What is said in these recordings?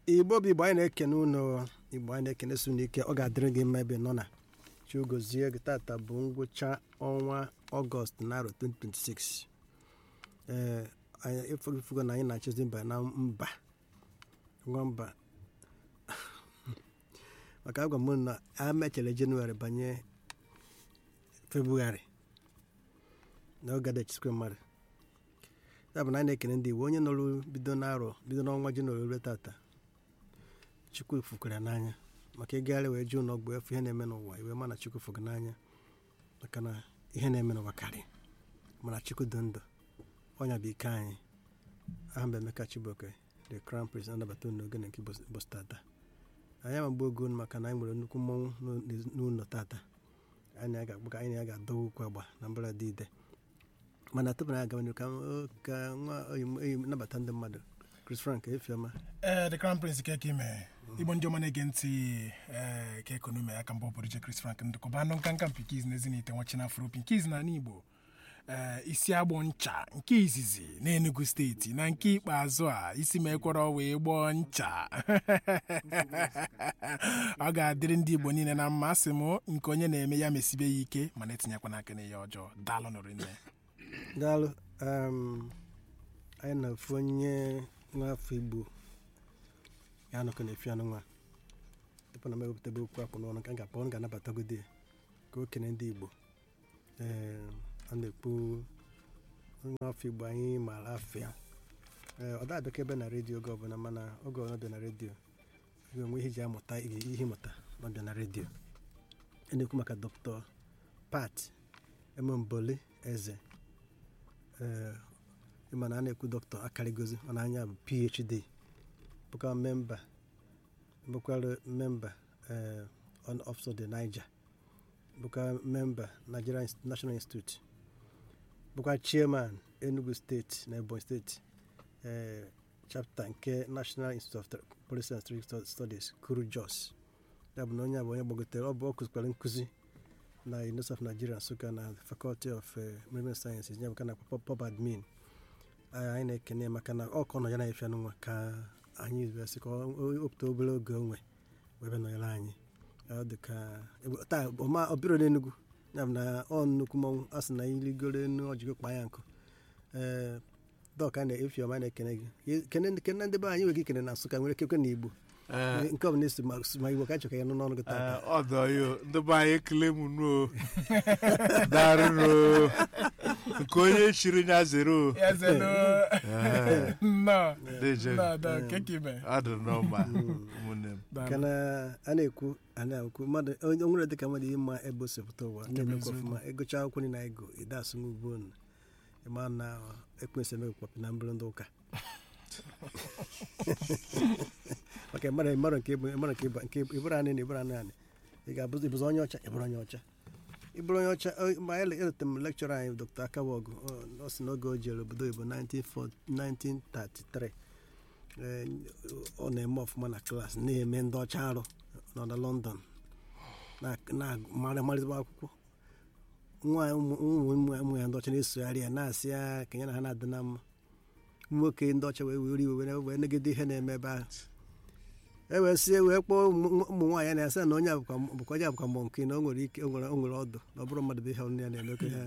Igbo bụ Igbo anyị na-ekene ụnụ Igbo anyị na-ekene so n'ike ọ ga-adịrị gị mma ebe nọ na Chigozie gị tata bụ ngwụcha ọnwa Ọgọst n'arọ 2026 anyị efugo na anyị na-achịzi mba na mba maka agwa m na amechere Jenụwarị banye Febrụwarị na oge dachikwa mmadụ ya bụ na anyị na-ekene ndị Igbo onye nọrụ bido n'ọnwa Jenụwarị ruo tata Chukwu fukwara n'anya maka ịgagharị wee jụ n'ọgbọ efu ihe na-eme n'ụwa iwe mana Chukwu fugo n'anya maka na ihe na-eme n'ụwa karị mana Chukwu dị ndụ ọnya bụ ike anyị aha mbe Emeka Chibuoke the Crown Prince anabata n'oge na nke ụbọchị tata anyị amagba ogo maka na anyị nwere nnukwu mmọnwụ n'ụlọ tata anyị ga-adọwa ukwu agba na mbara dị ide mana tupu na aga ka nwa oyi nabata ndị mmadụ Chris Frank Efioma the Crown Prince keke ime Igbo ndị ọma na-ege ntị ka ekonomi aka mba obodo Chris Frank ndụkọba anụ nka mpikiz na ezinite nwachina afro pinkiz na n'Igbo isi agbọ ncha nke izizi n'Enugu steeti na nke ikpeazụ a isi mekwọrọ wee gbọọ ncha ọ ga-adịrị ndị Igbo niile na mma asị m nke onye na-eme ya mesibe ya ike mana etinyekwa n'aka n'ihe ọjọọ daalụ nụrụ nne daalụ anyị na-efu onye nwafọ Igbo ya nọkọ na-efi anụ nwa tupu na mewepụtabe okwu akpụ n'ọnụ ka ọ ga-anabatagodo ya ka o kene ndị Igbo a na-ekwu onye nwafọ Igbo anyị maara afịa ọ da-abịaka ebe na redio oge ọbụla mana oge ọ bịa na redio ga-enwe ihe ji amụta ihe ịmụta na ọbịa na redio a na-ekwu maka Dr. Pat Emombole Eze mana a na-ekwu dọkịta akarịgozi mana anya bụ PhD bụkwara memba on Oxford de Niger bụkwara memba Nigeria National Institute bụkwara chairman Enugu State na Ebonyi State chapter nke National Institute of Policy and Strategic Studies Kuru Jos ya bụ na onye abụ onye gbagotere ọ bụ ọ kụzikwara nkụzi na University of Nigeria Nsụka na Faculty of Management Sciences ya bụka na pop admin anyị na-ekene maka na ọkọ nọ ya na-efe n'nwa ka anyị wesị ka opụta obere oge onwe webe nọnyere anyị taa ọ bịara n'Enugu ya bụ na ọ nnukwu mmọnwụ a sị na iligoro enu ọjịgo kpa ya nkụ dọka na-efi ọma na-ekene gị kene ndị be anyị nwere ikene na Nsụka nwere ekekwe na Igbo nke ọ bụla esi ma Igbo ka chọka ya n'ọnụ gị tata ọdọyo ndị be anyị ekele m nuo darụrụ nke onye chiri nya zero kana a na-ekwu mmadụ onye nwere dịka mmadụ ịma ebe o sipụta ụwa na-emekwa ọfụma ịgụcha akwụkwọ na ego ide asụmugbo ịma na ekwensị emekwapi na mbụrụ ndị ụka maka mmadụ nke ịbụrụ anị na ịbụrụ anị ị ga-abụzi ịbụzi onye ọcha ịbụrụ onye ọcha ịbụrụ onye ọcha ma anyị eleta m lekchọra anyị Dr. Akawogu ọ sị n'oge o jere obodo oyibo 1933 ọ na-eme ọfụma na klaasị na-eme ndị ọcha arụ nọ na London na-amarịzigba akwụkwọ ụmụ ya ndị ọcha na-esogharị ya na-asị ya ka ya na ha na-adị na mma nwoke ndị ọcha wee were iwe wee negide ihe na-eme ebe ahụ wee kpọọ ụmụ nwaanyị na-asị na onye bụkwa onye abụkwa mọnke na o nwere ike o nwere ọdụ na ọ bụrụ mmadụ bụ ihe ọnụ ya na-emekọ ya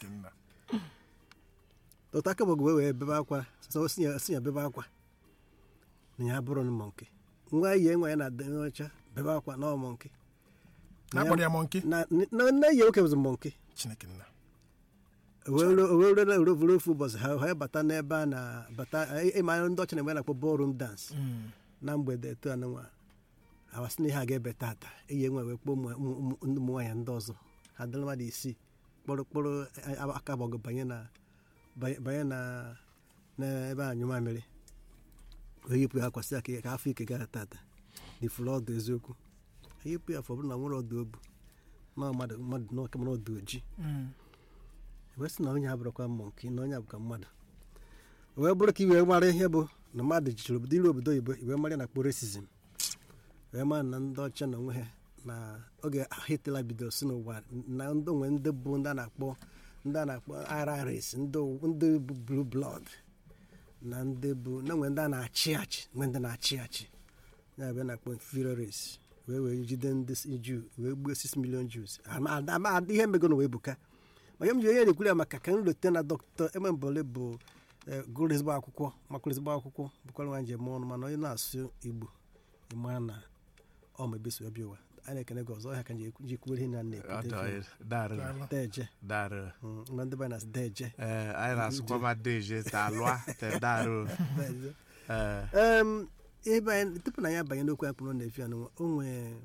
Dr. Akawogu wee bebe akwa si ya bebe akwa na ya bụrụ mọnke nwa ihe nwa ya na-adị ọcha bebe akwa na ọ mọnke na ihe nwoke bụzi mọnke were ofu ụbọchị ha bata n'ebe a na-abata ịma ndị ọcha na-enwe na-akpọ ballroom dance na mgbede eto anụnwa awasị na ihe a ga-ebe tata ihe nwe wee kpọọ ụmụ nwaanyị ndị ọzọ ha dịrị mmadụ isii kpọrọ aka gbọgụ banye na n'ebe anyụmamịrị wee yipụ ya akwasị aka ka afọ ike gara tata n'ifuru ọdụ eziokwu yipụ ya afọ bụrụ na nwere ọdụ obu na mmadụ n'ọkamara ọdụ ojii wee sị na onye abụrụkwa mmụnke na onye abụkwa mmadụ wee bụrụ ka iwee mara ihe bụ na mmadụ jichiri obodo iru obodo oyibo iwe mara na racism wee mara na ndị ọcha na onwe ha na oge Hitler bidoro si n'ụwa na onwe ndị bụ ndị a na-akpọ ara race ndị blue blood na ndị bụ na nwe ndị a na-achị achị nwe ndị na-achị achị ya bụ na-akpọ inferior race wee jide ndị Jew wee gbuo 6 million Jews ihe megoro wee buka ma ya m ji onye na-ekwuru ya maka ka nlote na dọkịta Emembole bụ gụrụ ezigbo akwụkwọ makụrụ ezigbo akwụkwọ bụkwara nwa njem ọnụ mana onye na-asụ Igbo ịmara na ọ ma ebeso bịa ụwa a na-ekene gị ọzọ ọhịa ka ji kwuo ihe na na-ekwudeje ma ndị banyere deje anyị na-asụkwa ma deje ta alụa te darụ ebe anyị tupu na ya banye n'okwu anyị pụrụ na-efi ya n'ụwa o nwee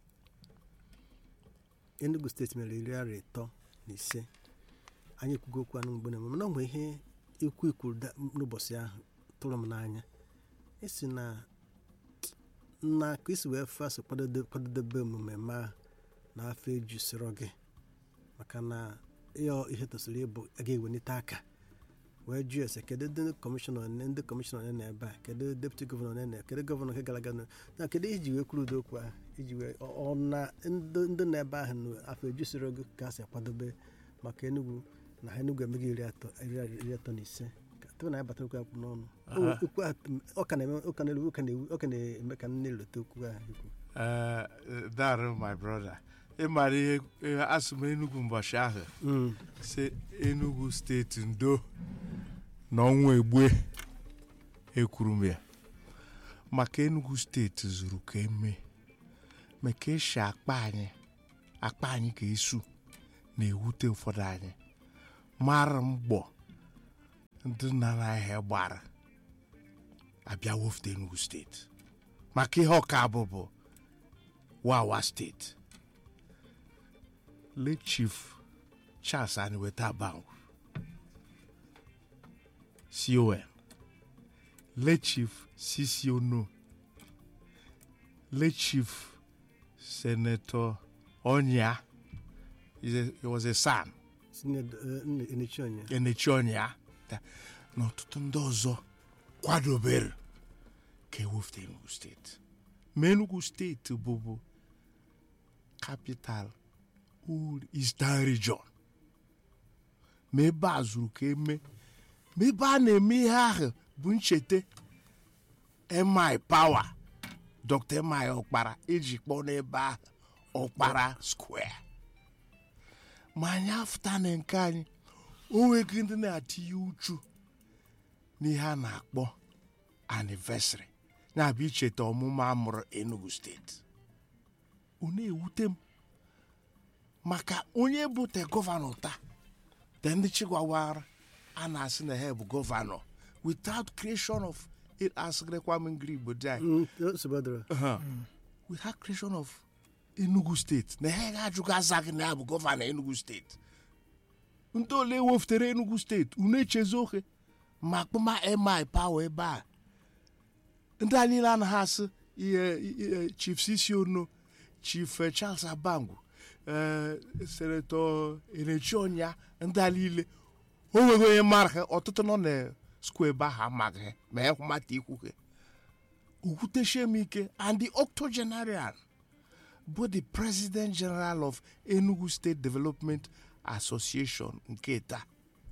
Enugu steeti mere 35 anyị ekwugo okwu anụ mgbe na-eme mana ọ nwee ihe ikwu n'ụbọchị ahụ tụrụ m n'anya esi na ka isi wee fasị kwadodebe omume ma na afọ ejusịrọ gị maka na ihe tosiri ịbụ ga-ewelite aka wee jụọ ese kedu ndị kọmishọna na ebe a kedu deputi gọvanọ na kedu gọvanọ nke gara aga na kedu iji wee kwuru ụdị okwu ahụ iji wee na ndị na ebe ahụ na afọ ejusịrọ gị ka a si akwadobe maka Enugu na Enugu emeghị 35 tupu na ya batara okwu akwụ n'ọnụ ọ ka na-eme ka nne lote okwu ahụ darụ my brother ịmara ihe asụm Enugu mbọchị ahụ si Enugu steeti ndo na ọnwa egbe ekwuru m ya maka Enugu steeti zuru ka eme maka eshi akpa anyị ka esu na-ewute ụfọdụ anyị mara mgbọ ndị nara ahịa gbara abịa wofute Enugu steeti maka ihe ọka abụbụ Wawa steeti late Chief Charles Aniweta Bangu CON late Chief CC Ono late Chief Senator Onya he was a son Enechi Onya na ọtụtụ ndị ọzọ kwadobere ka ewefute Enugu steeti ma Enugu steeti bụbu capital Eastern region ma ebe a zuru ka eme ma ebe a na-eme ihe ahụ bụ ncheta MI Power Dr. MI Ọkpara eji kpọọ n'ebe ahụ Ọkpara Square ma anyị afụta na nke anyị o nweghị ndị na-atinye uchu n'ihe a na-akpọ anniversary na-abịa icheta ọmụmụ amụrụ Enugu steeti ọ na-ewute m maka onye bute gọvanọ taa ndị chịkwawara a na-asị na ha bụ gọvanọ without creation of without creation of Enugu steeti na ha ga-ajụga azaghị na ya bụ gọvanọ Enugu steeti ndị ole weftere Enugu steeti unu echezi ohe ma akpụma MI Power ebe a ndị a niile anaghị asị ihe Chief CC Ono Chief Charles Abangu Senator Enechi Onya ndị a niile o nweghị onye mara ha ọtụtụ nọ na square ebe ahụ amaghị ha ma ya mata ikwu ha okwutechie m ike and the octogenarian bụ the President General of Enugu State Development Association nke taa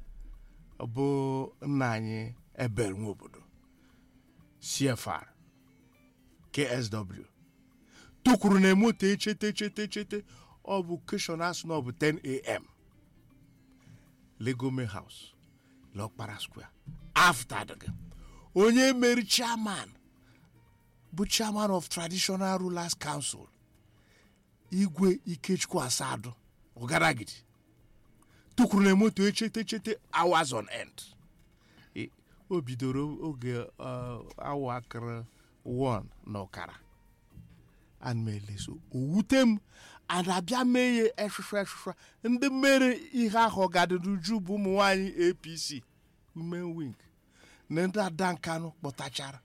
bụ nna anyị Ebere Nwobodo CFR KSW tukwuru na emoto echete ọ bụ keshọn asụ na ọ bụ 10 a.m. Legome House Lokpara Square after the onye meri chairman bụ chairman of Traditional Rulers Council Igwe Ikechukwu Asado Ogaragidi tukwuru na emoto echete hours on end o bidoro oge awa akara 1 n'ọkara anmeleso owute m adabịa mee efefe ndị mere ihe ahụ gadịruju bụ ụmụ nwaanyị APC women wing na ndị Ada Nkanụ kpọtachara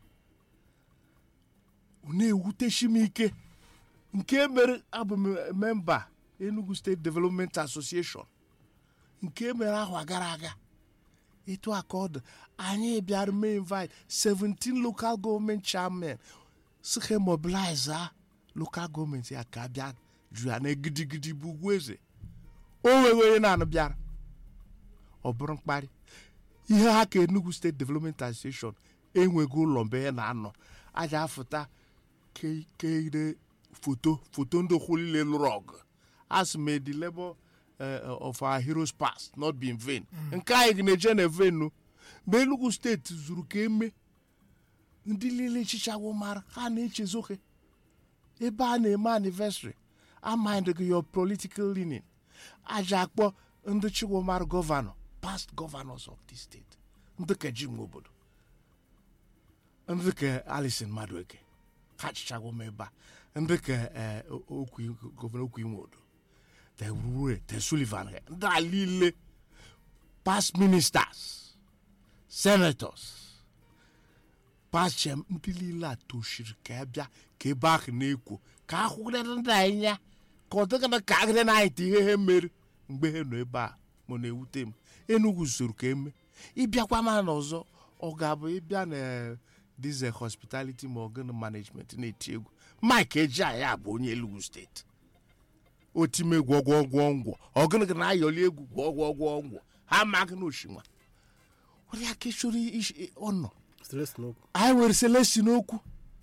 na-ewutechi m ike nke mere abụ memba Enugu State Development Association nke mere ahụ gara aga etu aka ọ dị anyị bịara mee invite 17 local government chairmen si ha mobilize local government ya ka bịa jụ ya na gidigidi bụ ugwu eze o nweghị onye na-anụ bịara ọ bụrụ mkparị ihe ha ka Enugu State Development Association enweghị ụlọ mgbe ya na-anọ aja afụta keide foto ndị kwulile lụrụ ọgụ as may the labor of our heroes past not be in vain. Nke anyị na-eje na venu mgbe Enugu steeti zuru ka eme ndị niile echichawo mara ha na-echezoke ebe a na-eme anniversary amindịghị your political leaning aja akpọ ndị chiwomar gọvanọ past governors of the state ndị ka ji nwe obodo ndị ka Alison Madueke ha chichawo m ebe a ndị ka gọvanọ okwu ime odo te Sullivan ndị a niile past ministers senators past ndị niile a toshiri ka abịa ka ebe ahụ na-ekwo ka ahụgide ndị anya ka ọ dịgana ka agịrị na anyị ihe ha mere mgbe ha nọ ebe a ma na-ewute m Enugu soro ka eme ịbịakwa ma n'ọzọ ọ ga-abụ ịbịa na dizel hospitality ma ọgụnụ management na-eti egwu Mike Ejeagha bụ onye Enugu steeti otime gwọgwọgwọ ọgụnụ ga na-ayọli egwu gwọgwọgwọ ha amaghị na oshima ọrịa ka chọrọ ọnọ anyị nwere selesi n'okwu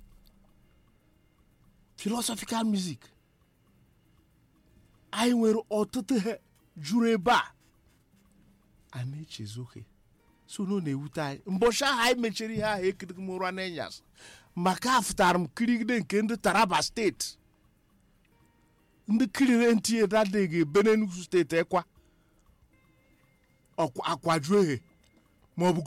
philosophical music anyị nwere ọtụtụ ha juru ebe a na-echezoke so no na-ewute anyị mbọchị ahụ anyị mechiri ihe ahụ ekirighị m ụra n'enyas maka afụtara m kirigide nke ndị Taraba steeti ndị kirire ntinye dadịghị ebe n'Enugu steeti ekwa akwajueghe maọbụ